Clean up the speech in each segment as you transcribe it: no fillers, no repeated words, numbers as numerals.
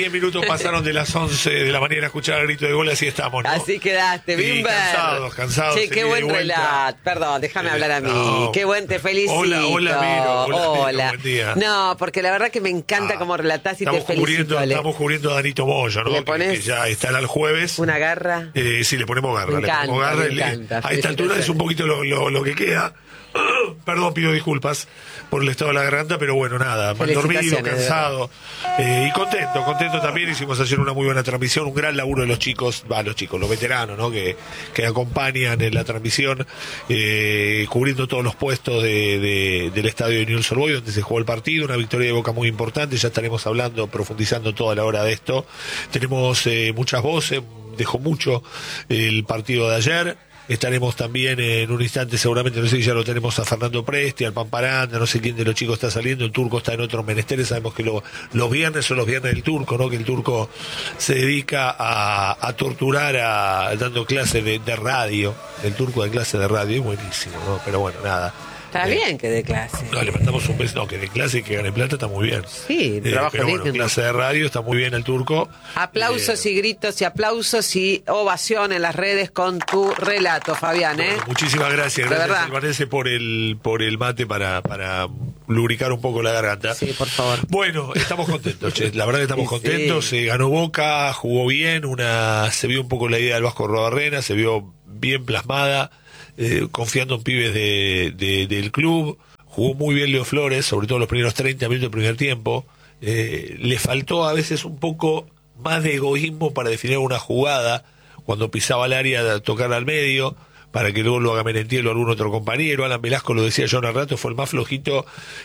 10 minutos pasaron de las 11 de la mañana a escuchar el grito de gol, así estamos, ¿no? Así quedaste, Bimber. Cansados. Che, qué buen relato. Perdón, déjame hablar a mí. No. Qué buen, te felicito. Hola, Miro. Hola. Buen día. No, porque la verdad que me encanta cómo relatás y te felicito. Estamos cubriendo a Danito Moyo, ¿no? ¿Le pones que ya estará el jueves. una garra? Sí, le ponemos garra. Me encanta. A esta altura es un poquito lo que queda. Perdón, pido disculpas por el estado de la garganta, pero bueno, nada, mal dormido, cansado y contento también. Hicimos ayer una muy buena transmisión, un gran laburo de los chicos, los veteranos, ¿no? que acompañan en la transmisión, cubriendo todos los puestos del estadio de Newell's Old Boys, donde se jugó el partido, una victoria de Boca muy importante. Ya estaremos hablando, profundizando toda la hora de esto. Tenemos muchas voces, dejó mucho el partido de ayer. Estaremos también en un instante, seguramente, no sé si ya lo tenemos, a Fernando Presti, al Pamparanda, no sé quién de los chicos está saliendo. El Turco está en otros menesteres. Sabemos que los viernes son los viernes del Turco, ¿no? Que el Turco se dedica a torturar dando clases de radio. El Turco da clase de radio, es buenísimo, ¿no? Pero bueno, nada. Está bien que dé clase. No, le mandamos un beso. No, que de clase y que gane plata está muy bien. Sí, trabajo pero bueno, clase de radio está muy bien el Turco. Aplausos y gritos y aplausos y ovación en las redes con tu relato, Fabián, Bueno, muchísimas gracias. Gracias, Albanese, por el mate para lubricar un poco la garganta. Sí, por favor. Bueno, estamos contentos, che. La verdad que estamos contentos. Sí. Ganó Boca, jugó bien. Se vio un poco la idea del Vasco Arrobarrena, se vio bien plasmada. Confiando en pibes del club. Jugó muy bien Leo Flores, sobre todo los primeros 30 minutos del primer tiempo. Le faltó a veces un poco más de egoísmo para definir una jugada, cuando pisaba el área, tocar al medio, para que luego lo haga Merentiel o algún otro compañero. Alan Velasco, lo decía yo hace rato, fue el más flojito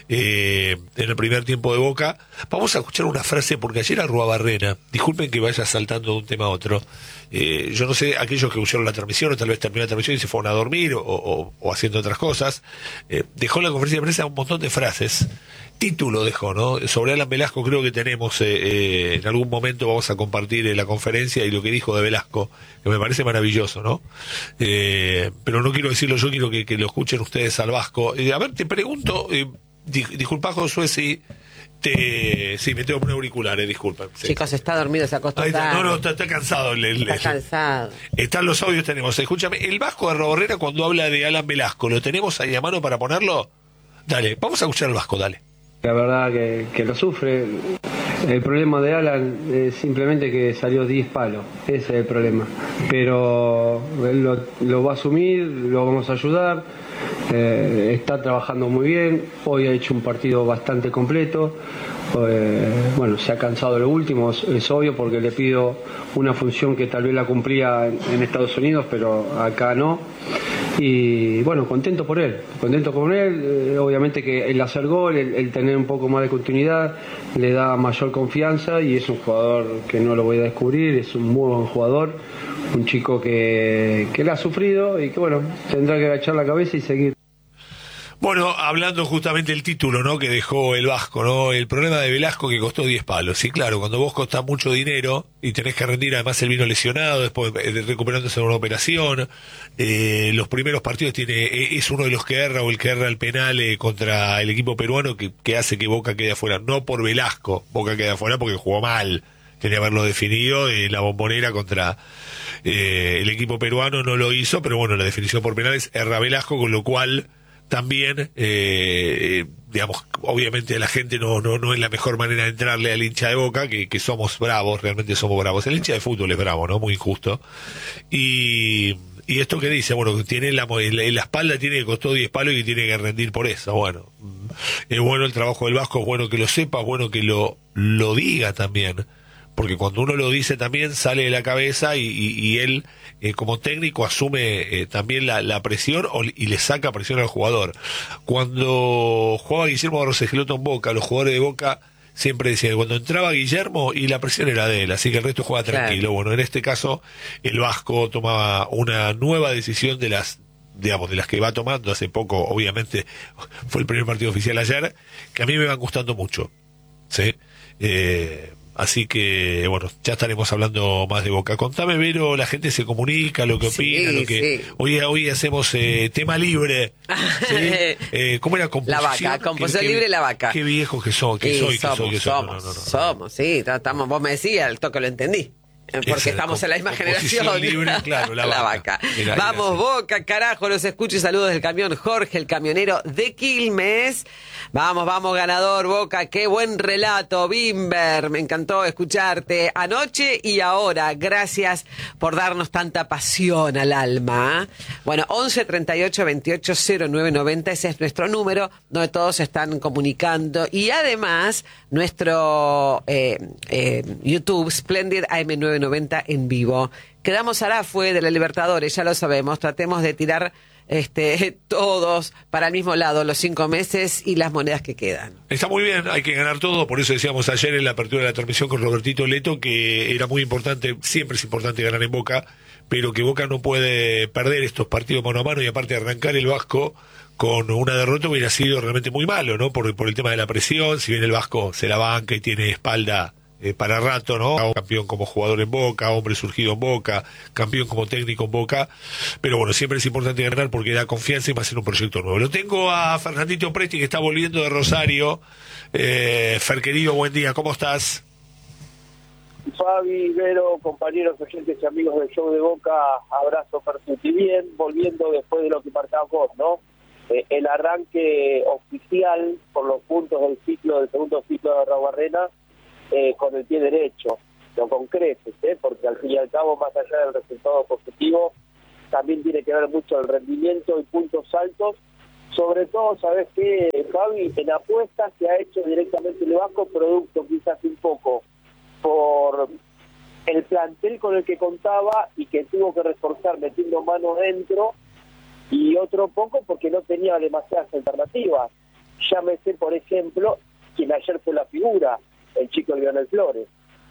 en el primer tiempo de Boca. Vamos a escuchar una frase, porque ayer Arruabarrena, disculpen que vaya saltando de un tema a otro, yo no sé, aquellos que usaron la transmisión o tal vez terminó la transmisión y se fueron a dormir o haciendo otras cosas, dejó en la conferencia de prensa un montón de frases. Título dejó, ¿no? Sobre Alan Velasco creo que tenemos, en algún momento vamos a compartir la conferencia y lo que dijo de Velasco, que me parece maravilloso, ¿no? Pero no quiero decirlo yo, quiero que lo escuchen ustedes al Vasco. A ver, te pregunto, disculpa, Josué, si sí, me tengo que poner auriculares, disculpen. Sí. Chicos, está dormido, se acostó tarde. No, está cansado. Está cansado. Están los audios, tenemos. Escúchame, el Vasco de Arrobarrena, cuando habla de Alan Velasco, ¿lo tenemos ahí a mano para ponerlo? Dale, vamos a escuchar al Vasco, dale. La verdad que lo sufre. El problema de Alan es simplemente que salió 10 palos. Ese es el problema. Pero él lo va a asumir, lo vamos a ayudar. Está trabajando muy bien. Hoy ha hecho un partido bastante completo. Bueno, se ha cansado lo último, es obvio, porque le pido una función que tal vez la cumplía en Estados Unidos, pero acá no. Y bueno, contento con él. Obviamente que el hacer gol, el tener un poco más de continuidad, le da mayor confianza, y es un jugador que no lo voy a descubrir, es un muy buen jugador, un chico que la ha sufrido y que bueno, tendrá que agachar la cabeza y seguir. Bueno, hablando justamente del título, ¿no?, que dejó el Vasco, ¿no? El problema de Velasco, que costó 10 palos. Sí, claro, cuando vos costás mucho dinero y tenés que rendir, además él vino lesionado, después recuperándose de una operación, los primeros partidos es uno de los que erra, o el que erra el penal contra el equipo peruano, que hace que Boca quede afuera. No por Velasco, Boca queda afuera porque jugó mal. Quería haberlo definido, la Bombonera contra el equipo peruano no lo hizo, pero bueno, la definición por penales erra Velasco, con lo cual también, digamos, obviamente la gente no es la mejor manera de entrarle al hincha de Boca, que somos bravos, realmente somos bravos. El hincha de fútbol es bravo, ¿no? Muy injusto. Y esto que dice, bueno, que tiene la espalda, tiene que costó 10 palos y que tiene que rendir por eso. Bueno, es bueno el trabajo del Vasco, es bueno que lo sepa, es bueno que lo diga también. Porque cuando uno lo dice también sale de la cabeza y él como técnico asume también la presión y le saca presión al jugador. Cuando jugaba Guillermo Barros-Esqueloto en Boca, los jugadores de Boca siempre decían que cuando entraba Guillermo y la presión era de él, así que el resto jugaba tranquilo. Claro. Bueno, en este caso el Vasco tomaba una nueva decisión de las que va tomando hace poco. Obviamente fue el primer partido oficial ayer, que a mí me van gustando mucho, ¿sí? Así que, bueno, ya estaremos hablando más de Boca. Contame, Vero, la gente se comunica, lo que opina, lo que... Sí. Hoy hacemos tema libre. ¿Sí? ¿Cómo era? La vaca, composición libre, la vaca. Qué viejos que son, Somos, sí, estamos, vos me decías, el toque lo entendí. Porque estamos en la misma generación. Libre, claro, la vaca. Vamos, Boca, carajo, los escucho y saludos del camión Jorge, el camionero de Quilmes. Vamos, ganador, Boca, qué buen relato, Bimber, me encantó escucharte anoche y ahora. Gracias por darnos tanta pasión al alma. Bueno, 11 38 28 09 90, ese es nuestro número, donde todos se están comunicando. Y además, nuestro YouTube, Splendid AM990 en vivo. Quedamos fue de la Libertadores, ya lo sabemos. Tratemos de tirar todos para el mismo lado los 5 meses y las monedas que quedan. Está muy bien, hay que ganar todo. Por eso decíamos ayer en la apertura de la transmisión con Robertito Leto que era muy importante, siempre es importante ganar en Boca, pero que Boca no puede perder estos partidos mano a mano, y aparte arrancar el Vasco con una derrota hubiera sido realmente muy malo, ¿no? Por el tema de la presión. Si bien el Vasco se la banca y tiene espalda para rato, ¿no? Campeón como jugador en Boca, hombre surgido en Boca, campeón como técnico en Boca, pero bueno, siempre es importante ganar porque da confianza y va a ser un proyecto nuevo. Lo tengo a Fernandito Presti, que está volviendo de Rosario. Fer, querido, buen día, ¿cómo estás? Fabi, Vero, compañeros, oyentes y amigos del show de Boca, abrazo, Fertuti. Bien, volviendo después de lo que marcabas vos, ¿no? El arranque oficial por los puntos del segundo ciclo de Rabarrena, con el pie derecho, no con creces, porque al fin y al cabo, más allá del resultado positivo, también tiene que ver mucho el rendimiento y puntos altos. Sobre todo, ¿sabes qué, Fabi? En apuestas se ha hecho directamente el Vasco, producto quizás un poco por el plantel con el que contaba y que tuvo que reforzar metiendo mano dentro, y otro poco porque no tenía demasiadas alternativas. Llámese, por ejemplo, quien ayer fue la figura, el chico Lionel Flores.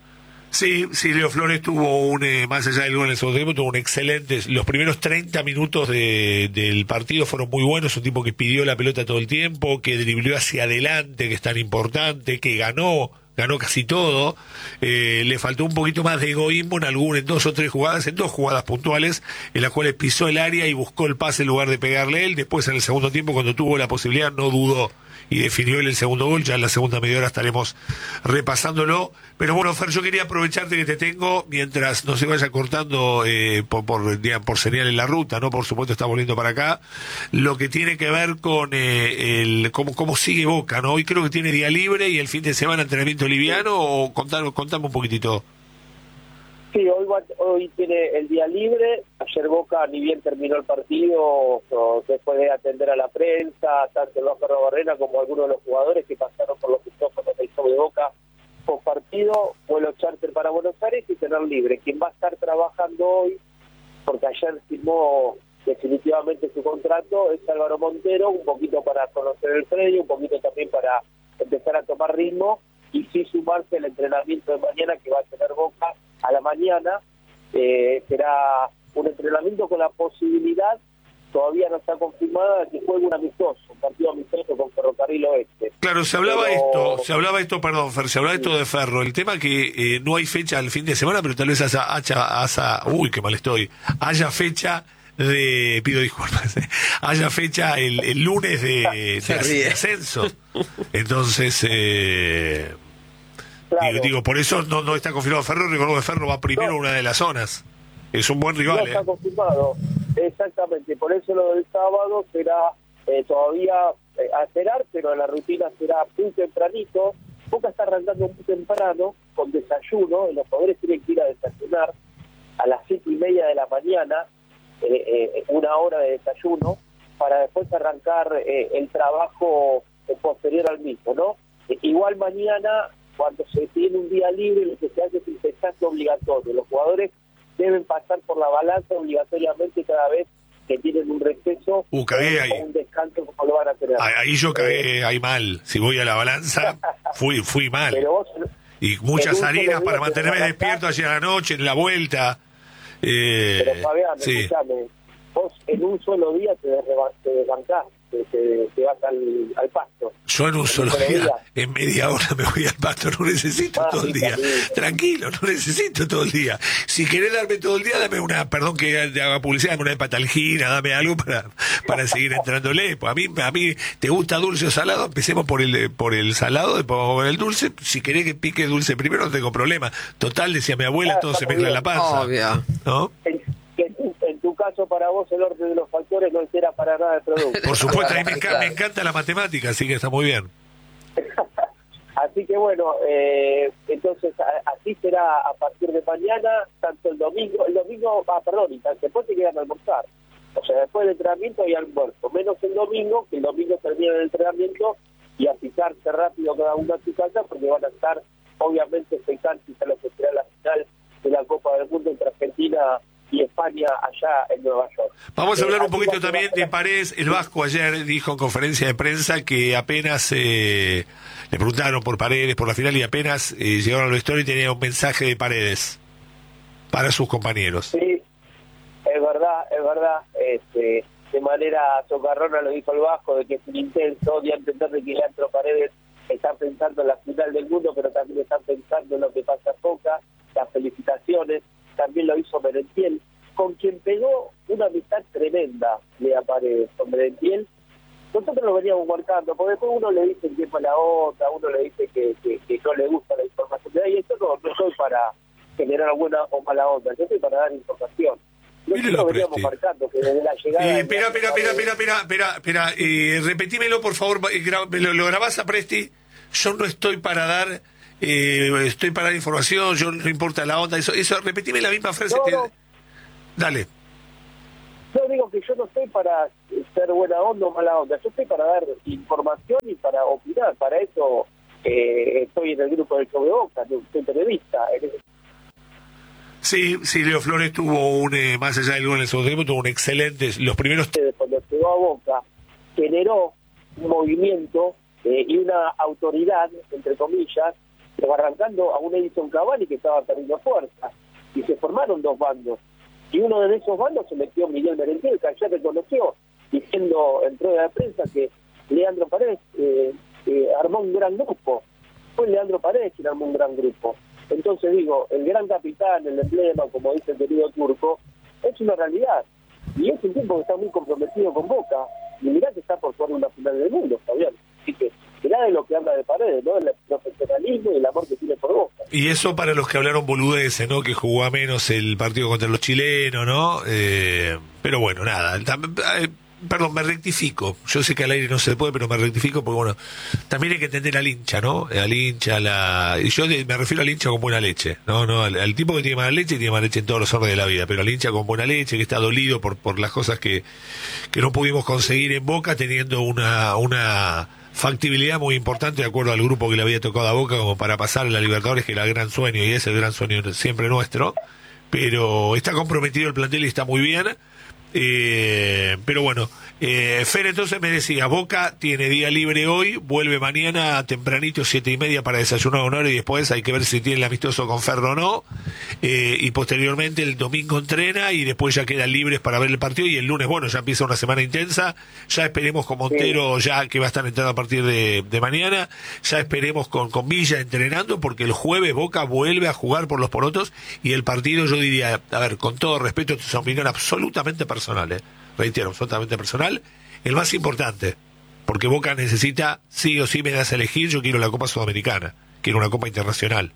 Sí, Leo Flores tuvo más allá del gol en el segundo tiempo, tuvo un excelente, los primeros 30 minutos del partido fueron muy buenos, un tipo que pidió la pelota todo el tiempo, que dribló hacia adelante, que es tan importante, que ganó casi todo. Le faltó un poquito más de egoísmo en 2 o 3 jugadas, en 2 jugadas puntuales, en las cuales pisó el área y buscó el pase en lugar de pegarle él. Después, en el segundo tiempo, cuando tuvo la posibilidad, no dudó y definió él el segundo gol. Ya en la segunda media hora estaremos repasándolo. Pero bueno, Fer, yo quería aprovecharte que te tengo mientras no se vaya cortando por señal en la ruta, ¿no? Por supuesto está volviendo para acá. Lo que tiene que ver con cómo sigue Boca, ¿no? Hoy creo que tiene día libre y el fin de semana entrenamiento liviano, o contame un poquitito. Sí, hoy tiene el día libre. Ayer Boca, ni bien terminó el partido, después de atender a la prensa, tanto el Vasco Rabarrena como algunos de los jugadores que pasaron por los micrófonos del show de Boca, post partido, vuelo charter para Buenos Aires y tener libre. Quien va a estar trabajando hoy, porque ayer firmó definitivamente su contrato, es Álvaro Montero, un poquito para conocer el predio, un poquito también para empezar a tomar ritmo y sí sumarse al entrenamiento de mañana que va a tener Boca a la mañana. Será un entrenamiento con la posibilidad, todavía no está confirmada, de que juegue un partido amistoso con Ferrocarril Oeste. Claro, se hablaba esto, perdón, Fer, se hablaba esto de Ferro, el tema que no hay fecha al fin de semana, pero tal vez qué mal estoy, haya fecha pido disculpas, haya fecha el lunes de ascenso. Entonces, claro. Digo, por eso no está confirmado Ferro. Recuerdo que Ferro va primero a una de las zonas. Es un buen rival. No está confirmado, exactamente. Por eso lo del sábado será todavía a esperar, pero la rutina será muy tempranito. Boca está arrancando muy temprano con desayuno. Los jugadores tienen que ir a desayunar a las 7:30 de la mañana, 1 hora de desayuno, para después arrancar el trabajo posterior al mismo, ¿no? Igual mañana, cuando se tiene un día libre, lo que se hace es un pesaje obligatorio. Los jugadores deben pasar por la balanza obligatoriamente cada vez que tienen un receso o un descanso, como lo van a tener. Ahí yo cagué ahí mal. Si voy a la balanza, fui mal. Pero vos, y muchas harinas para mantenerme despierto ayer a la noche, en la vuelta. Pero Fabián, sí. escúchame, vos en un solo día te desbancás. te vas al pasto. Yo en un solo día, en media hora me voy al pasto, no necesito todo el día. Tranquilo, no necesito todo el día. Si querés darme todo el día, dame una, perdón que te haga publicidad, dame una hepatalgina, dame algo para seguir entrándole. Pues a mí, ¿te gusta dulce o salado? Empecemos por el salado, después vamos con el dulce. Si querés que pique dulce primero, no tengo problema. Total, decía mi abuela, todo se mezcla en la panza. Obvio. ¿No? En tu caso, para vos, el orden de los factores no altera para nada el producto. Por supuesto, a mí me encanta la matemática, así que está muy bien. Así que bueno, entonces así será a partir de mañana, tanto el domingo, y después te quedan a almorzar. O sea, después del entrenamiento hay almuerzo, menos el domingo, que el domingo termina el entrenamiento y a picarse rápido cada uno a su casa, porque van a estar obviamente expectantes a lo que será la final de la Copa del Mundo entre Argentina y España allá en Nueva York. Vamos a hablar un poquito también de Paredes. El Vasco ayer dijo en conferencia de prensa que apenas le preguntaron por Paredes, por la final, y apenas llegaron a la historia y tenía un mensaje de Paredes para sus compañeros. Sí, es verdad. De manera socarrona lo dijo el Vasco, de que es un intenso, de entender de que Leandro Paredes está pensando en la final del mundo, pero también está pensando en lo que pasa en Boca, las felicitaciones. También lo hizo Merentiel, con quien pegó una amistad tremenda, Lea Paredes, con Merentiel. Nosotros lo veníamos marcando, porque después uno le dice que es mala onda, uno le dice que no le gusta la información que da, y esto no soy para generar buena o mala onda, yo estoy para dar información. Nosotros lo veníamos marcando, que desde la llegada... Espera, repetímelo por favor, lo grabás a Presti. Yo no estoy para dar... estoy para dar información, yo no importa la onda, eso repetime la misma frase. No. Dale. Yo digo que yo no estoy para ser buena onda o mala onda, yo estoy para dar información y para opinar, para eso estoy en el grupo del Show de Boca, soy periodista. Sí, Leo Flores tuvo más allá del gol en el segundo tiempo, tuvo un excelente, los primeros... Cuando llegó a Boca, generó un movimiento y una autoridad, entre comillas, arrancando a un Edison Cavani que estaba perdiendo fuerza, y se formaron dos bandos, y uno de esos bandos se metió Miguel Merentiel, que ayer reconoció, diciendo en rueda de prensa que Leandro Paredes armó un gran grupo. Fue Leandro Paredes quien armó un gran grupo. Entonces digo, el gran capitán, el emblema, como dice el querido Turco, es una realidad, y es un tipo que está muy comprometido con Boca, y mirá que está por jugar una final del mundo, Fabián. Así que mirá de lo que habla de Paredes, ¿no? El profesionalismo y el amor que tiene por Boca. Y eso para los que hablaron boludeces, ¿no? Que jugó a menos el partido contra los chilenos, ¿no? Pero bueno, nada. Perdón, me rectifico. Yo sé que al aire no se puede, pero me rectifico porque, bueno, también hay que entender al hincha, ¿no? Al hincha, y yo me refiero al hincha con buena leche, ¿no? Al tipo que tiene mala leche, tiene mala leche en todos los órdenes de la vida, pero al hincha con buena leche, que está dolido por las cosas que no pudimos conseguir en Boca, teniendo una factibilidad muy importante de acuerdo al grupo que le había tocado a Boca como para pasar a la Libertadores, que era el gran sueño y es el gran sueño siempre nuestro, pero está comprometido el plantel y está muy bien. Pero bueno, Fer entonces me decía, Boca tiene día libre hoy, vuelve mañana tempranito 7:30 para desayunar una hora y después hay que ver si tiene el amistoso con Ferro o no, y posteriormente el domingo entrena y después ya quedan libres para ver el partido y el lunes, bueno, ya empieza una semana intensa, ya esperemos con Montero, ya que va a estar entrando a partir de mañana, ya esperemos con Villa entrenando, porque el jueves Boca vuelve a jugar por los porotos y el partido, yo diría, a ver, con todo respeto, esto es una opinión absolutamente personal, reitero, absolutamente personal, el más importante, porque Boca necesita, sí o sí me das a elegir, yo quiero la Copa Sudamericana, quiero una Copa Internacional.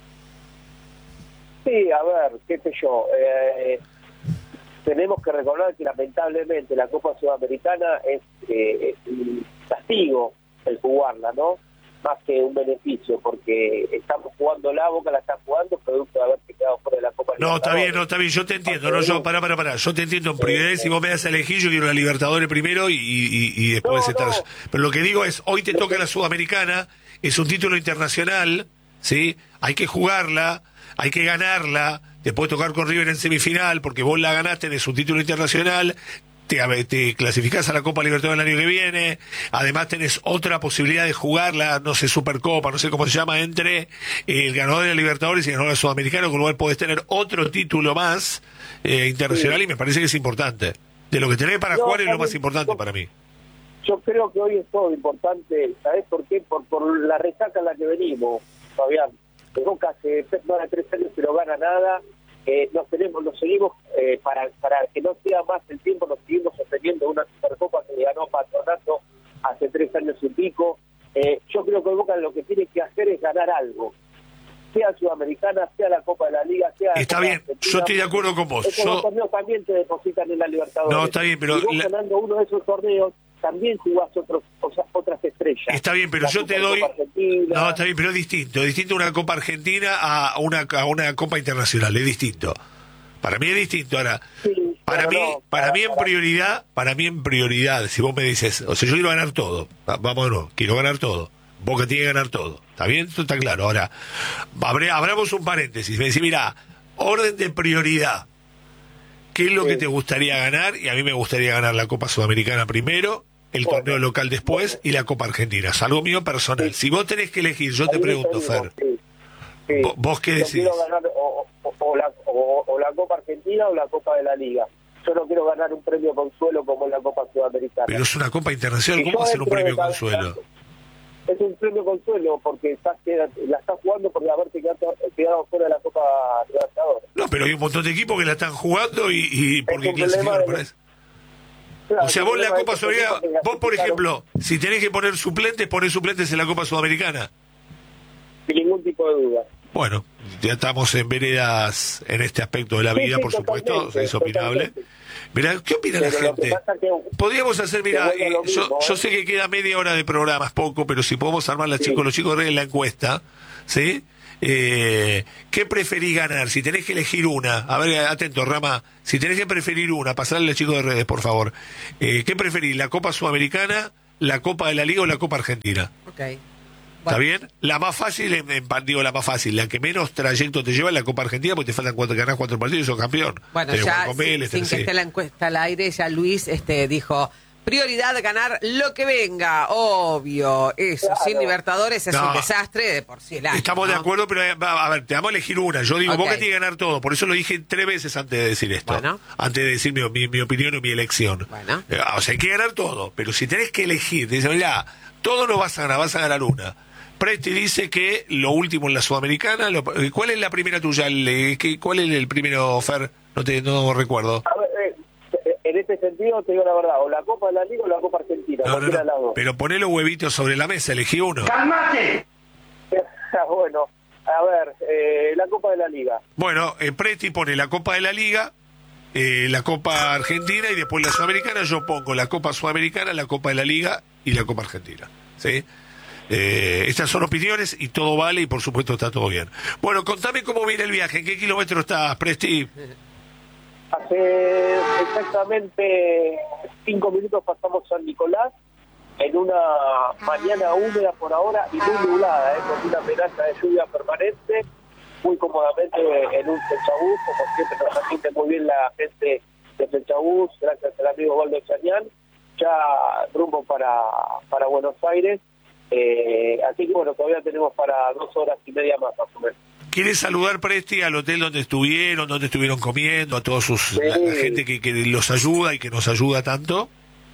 Sí, a ver, qué sé yo, tenemos que recordar que lamentablemente la Copa Sudamericana es un castigo el jugarla, ¿no? Más que un beneficio, porque estamos jugando la Boca, la está jugando producto de haberse quedado fuera de la Copa. No, está bien, yo te entiendo, no, yo, pará, yo te entiendo en prioridad, si vos me das a elegir, yo quiero la Libertadores primero y después estar... Pero lo que digo es, hoy te toca la Sudamericana, es un título internacional, ¿sí? Hay que jugarla, hay que ganarla, te puede tocar con River en semifinal, porque vos la ganaste, tenés un título internacional, te clasificás a la Copa Libertadores el año que viene, además tenés otra posibilidad de jugarla, no sé, Supercopa, no sé cómo se llama, entre el ganador de la Libertadores y el ganador de Sudamericano, con lo cual podés tener otro título más internacional, y me parece que es importante. De lo que tenés para jugar es lo más importante para mí. Yo creo que hoy es todo importante, ¿sabés por qué? Por la resaca en la que venimos, Fabián. El Boca hace más de 3 años que no gana nada, nos seguimos, para que no sea más el tiempo, nos seguimos sosteniendo una Supercopa que ganó Patronato hace 3 años y pico. Yo creo que el Boca lo que tiene que hacer es ganar algo, sea Sudamericana, sea la Copa de la Liga, sea... Está bien, yo estoy de acuerdo con vos. Esos torneos también te depositan en la Libertadores. No, está bien, pero... Y vos ganando uno de esos torneos, también jugás otras estrellas. Está bien, pero yo te doy... No, está bien, pero es distinto una Copa Argentina a una Copa Internacional, es distinto. Para mí es distinto. Ahora, Sí, para mí en prioridad, si vos me dices, o sea, yo quiero ganar todo, vámonos, quiero ganar todo. Boca tiene que ganar todo. ¿Está bien? Esto está claro. Ahora, abramos un paréntesis. Me decís, mira, orden de prioridad. ¿Qué es lo que te gustaría ganar? Y a mí me gustaría ganar la Copa Sudamericana primero, el torneo local después y la Copa Argentina. Es algo mío personal. Si vos tenés que elegir, yo te pregunto, Fer, ¿vos qué decís? Yo quiero ganar o la Copa Argentina o la Copa de la Liga. Yo no quiero ganar un premio consuelo como en la Copa Sudamericana. Pero es una Copa internacional, Y ¿cómo yo hacer un dentro de premio cada consuelo? caso, es un premio consuelo porque la estás jugando por haberte quedado fuera de la Copa Libertadores. No, pero hay un montón de equipos que la están jugando y porque un clasificaron problema para de- eso. Claro, O sea, el vos la problema Copa es que Sudamericana, tenemos que vos por clasificar ejemplo, si tenés que poner suplentes, ponés suplentes en la Copa Sudamericana. sin ningún tipo de duda. Bueno, ya estamos en veredas en este aspecto de la vida, Sí, por supuesto, totalmente, es opinable. totalmente. Mirá, ¿qué opina la Pero lo que gente? pasa que Podríamos hacer, mira, vuelve lo mismo, yo sé que queda media hora de programa, es poco, pero si podemos armar Sí. con los chicos de la encuesta, ¿sí? ¿Qué preferís ganar? Si tenés que elegir una, a ver, atento, Rama, si tenés que preferir una, pasarle a los chicos de redes, por favor. ¿Qué preferís, la Copa Sudamericana, la Copa de la Liga o la Copa Argentina? Ok. ¿Está Bueno, bien? La más fácil, digo la más fácil, la que menos trayecto te lleva es la Copa Argentina, porque te faltan ganás 4 partidos y sos campeón. Bueno, Tenés que ya jugar con Vélez, sin que sí. esté la encuesta al aire, ya Luis dijo, prioridad ganar lo que venga, obvio, eso, Claro. sin Libertadores es No. un desastre de por sí el año, Estamos de ¿no? acuerdo, pero a ver, te vamos a elegir una. Yo digo, Ok. Boca tiene que ganar todo. Por eso lo dije 3 veces antes de decir esto. Bueno. Antes de decir mi opinión o mi elección. Bueno. O sea, hay que ganar todo. Pero si tenés que elegir, te dicen, mira, todo no vas a ganar una. Presti dice que lo último en la Sudamericana. ¿Cuál es la primera tuya? ¿Cuál es el primero, Fer? No recuerdo. A ver, en este sentido te digo la verdad, o la Copa de la Liga o la Copa Argentina, cualquiera de las dos. Pero poné los huevitos sobre la mesa, elegí uno. Bueno, a ver, la Copa de la Liga. Bueno, Presti pone la Copa de la Liga, la Copa Argentina y después la Sudamericana. Yo pongo la Copa Sudamericana, la Copa de la Liga y la Copa Argentina. ¿Sí? Estas son opiniones y todo vale y por supuesto está todo bien. Bueno, contame cómo viene el viaje. ¿En qué kilómetro estás, Presti? Hace exactamente 5 minutos pasamos San Nicolás en una mañana húmeda por ahora y muy nublada, con una amenaza de lluvia permanente, muy cómodamente en un Fechabús, como siempre nos atiende muy bien la gente de Fechabús, gracias al amigo Waldo Chañán, ya rumbo para Buenos Aires, así que bueno, todavía tenemos para 2 horas y media más o menos. ¿Quieres saludar, Presti, al hotel donde estuvieron comiendo, a todos la gente que los ayuda y que nos ayuda tanto?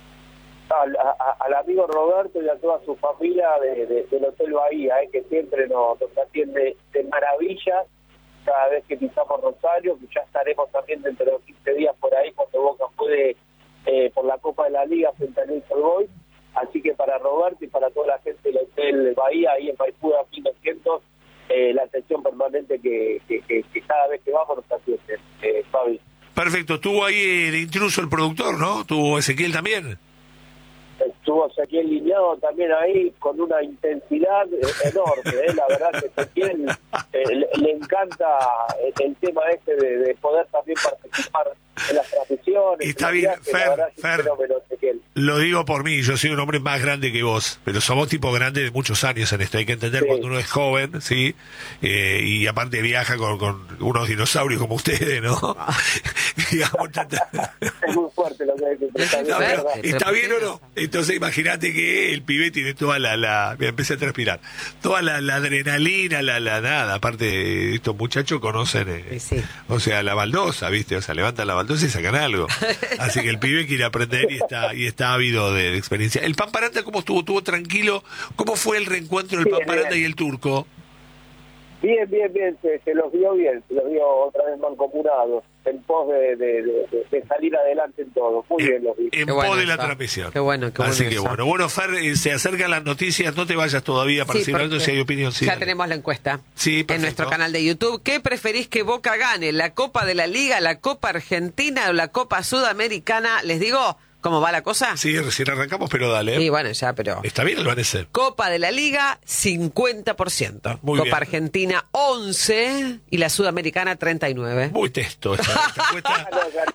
Al amigo Roberto y a toda su familia del Hotel Bahía, que siempre nos atiende de maravilla cada vez que pisamos Rosario, que ya estaremos también dentro de 15 días por ahí cuando Boca juegue por la Copa de la Liga frente a Newell's Old Boys. Así que para Roberto y para toda la gente del Hotel Bahía, ahí en Maipú 1900, la atención permanente que cada vez que vamos nos atiende, Fabi. Perfecto, estuvo ahí de intruso el productor, ¿no? ¿Tuvo Ezequiel también? Estuvo Ezequiel Liñado también ahí con una intensidad enorme, la verdad que Ezequiel le encanta el tema de poder también participar en las transmisiones. Está bien, Fer, Ezequiel. lo digo por mí, yo soy un hombre más grande que vos, pero somos tipos grandes de muchos años en esto, hay que entender Sí. cuando uno es joven, ¿sí? Y aparte viaja con unos dinosaurios como ustedes, ¿no? Digamos, Es muy fuerte lo que hay que prestar, No, la pero, verdad. ¿está bien o no? Entonces imagínate que el pibe tiene toda me empecé a transpirar, toda la adrenalina, la nada, aparte estos muchachos conocen, Sí. o sea, la baldosa, ¿viste? O sea, levantan la baldosa y sacan algo. Así que el pibe quiere aprender y está está ávido de experiencia. ¿El Pamparanda cómo estuvo? ¿Estuvo tranquilo? ¿Cómo fue el reencuentro del Pamparanda y el Turco? Bien, se los vio otra vez mancomunados, en pos de salir adelante en todo. Muy bien los vi. En pos de la transmisión. Qué bueno. Así que bueno. Bueno, Fer, se acercan las noticias, no te vayas todavía para seguir hablando si hay opinión. Sí, ya dale. tenemos la encuesta perfecto. en nuestro canal de YouTube. ¿Qué preferís que Boca gane? ¿La Copa de la Liga, la Copa Argentina o la Copa Sudamericana? Les digo cómo va la cosa. Sí, recién arrancamos, pero dale. Sí, bueno, ya, pero... Está bien, Albanese. Copa de la Liga, 50%. Muy Copa bien. Argentina, 11%. Y la Sudamericana, 39%. Muy testo esta encuesta.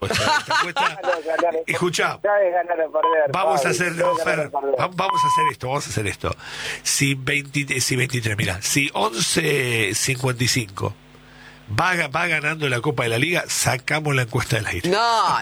Escuchá, Sabes ganar o perder. vamos a Pablo, hacer, sabes ganar o perder. vamos a hacer esto. Si 23, mira, si 11.55 va ganando la Copa de la Liga, sacamos la encuesta del aire. No.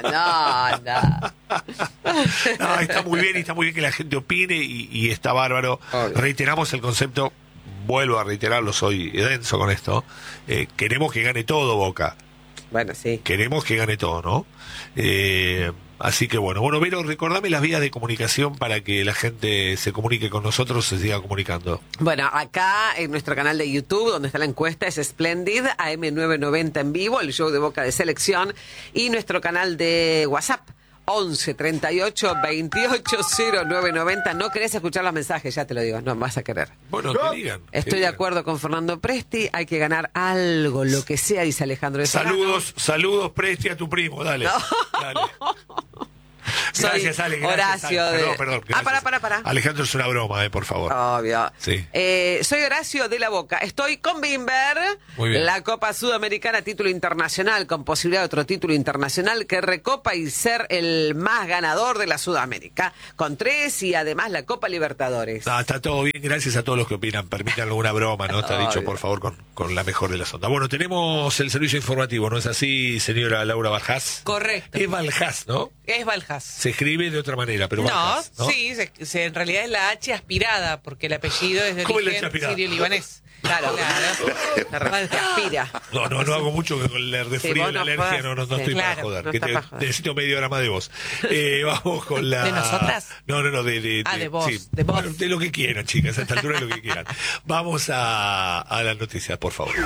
No, está muy bien y está muy bien que la gente opine y está bárbaro. Obvio. Reiteramos el concepto, vuelvo a reiterarlo, soy denso con esto. Queremos que gane todo Boca. Bueno, sí. Queremos que gane todo, ¿no? Así que bueno, Vero, recordame las vías de comunicación para que la gente se comunique con nosotros, se siga comunicando. Bueno, acá en nuestro canal de YouTube, donde está la encuesta, es Splendid, AM990 en vivo, el show de Boca de Selección, y nuestro canal de WhatsApp, 11 38 28 0990. No querés escuchar los mensajes, ya te lo digo, no vas a querer. Bueno, que digan. Estoy de acuerdo con Fernando Presti, hay que ganar algo, lo que sea, dice Alejandro de Serrano. Saludos, Presti, a tu primo, dale. Dale. Gracias, Ale. Gracias, Horacio Ale. de... Perdón. Gracias. Para. Alejandro, es una broma, por favor. Obvio. Sí. Soy Horacio de la Boca. Estoy con Bimber. Muy bien. La Copa Sudamericana, título internacional, con posibilidad de otro título internacional que recopa y ser el más ganador de la Sudamérica. Con 3 y además la Copa Libertadores. Está todo bien, gracias a todos los que opinan. Permítanlo una broma, ¿no? Está dicho, Obvio. por favor, con la mejor de las ondas. Bueno, tenemos el servicio informativo, ¿no es así, señora Laura Baljás? Correcto. Es Baljás, ¿no? Es Baljás. Se escribe de otra manera, pero No, Baljás, ¿no? sí, en realidad es la H aspirada, porque el apellido es de ¿Cómo es la H origen aspirada? sirio-libanés. Claro. Te aspira. No hago mucho que con el resfrío vos y la no alergia, podés. no Sí, estoy para claro, joder. no Que está para joder. necesito media hora más de vos. Vamos con la... ¿De nosotras? No, de vos, sí. de vos. Bueno, de lo que quieran, chicas, a esta altura de lo que quieran. Vamos a las noticias, por favor.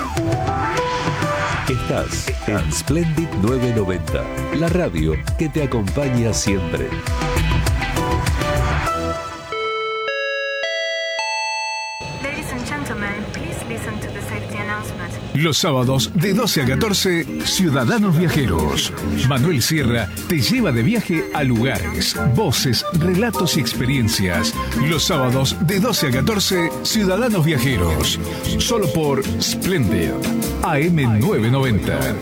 Estás en Splendid 990, la radio que te acompaña siempre. Ladies and gentlemen, please listen to the safety announcement. Los sábados de 12 a 14, Ciudadanos Viajeros. Manuel Sierra te lleva de viaje a lugares, voces, relatos y experiencias. Los sábados de 12 a 14, Ciudadanos Viajeros. Solo por Splendid, AM990.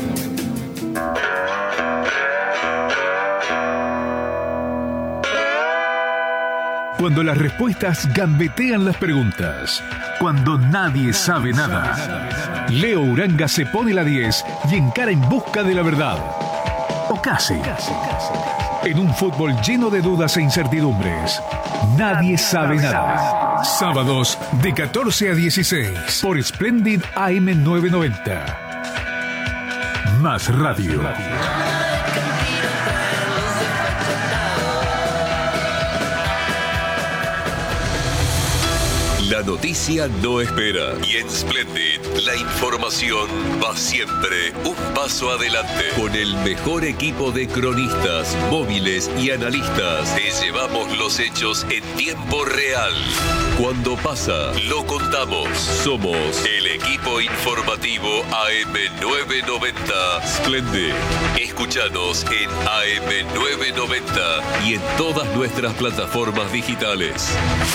Cuando las respuestas gambetean las preguntas. Cuando nadie sabe nada. Leo Uranga se pone la 10 y encara en busca de la verdad. O casi. En un fútbol lleno de dudas e incertidumbres. Nadie sabe nada. Sábados de 14 a 16 por Splendid AM990. Más radio. La noticia no espera y en Splendid la información va siempre un paso adelante. Con el mejor equipo de cronistas, móviles y analistas te llevamos los hechos en tiempo real. Cuando pasa, lo contamos. Somos el equipo informativo AM990 Splendid. Escúchanos en AM990 y en todas nuestras plataformas digitales.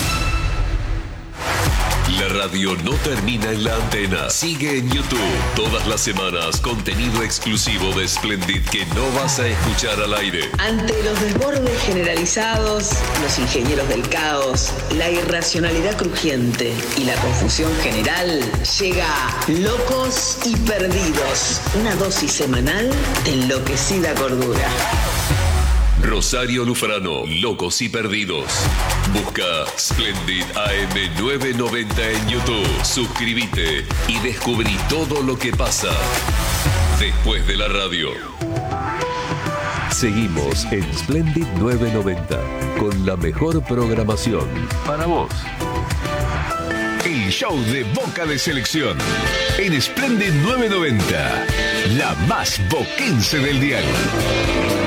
La radio no termina en la antena. Sigue en YouTube. Todas las semanas, contenido exclusivo de Splendid que no vas a escuchar al aire. Ante los desbordes generalizados, los ingenieros del caos, la irracionalidad crujiente y la confusión general, llega Locos y Perdidos, una dosis semanal de enloquecida cordura. Rosario Lufrano, Locos y Perdidos. Busca Splendid AM990 en YouTube. Suscríbete y descubrí todo lo que pasa después de la radio. Seguimos en Splendid 990 con la mejor programación para vos. El show de Boca de Selección en Splendid 990, la más boquense del diario.